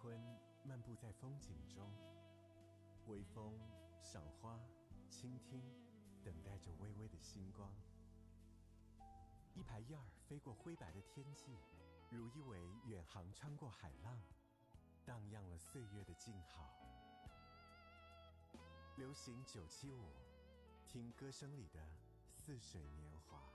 昏漫步在风景中，微风、赏花、倾听，等待着微微的星光。一排燕儿飞过灰白的天际，如一尾远航穿过海浪，荡漾了岁月的静好。流行975，听歌声里的似水年华。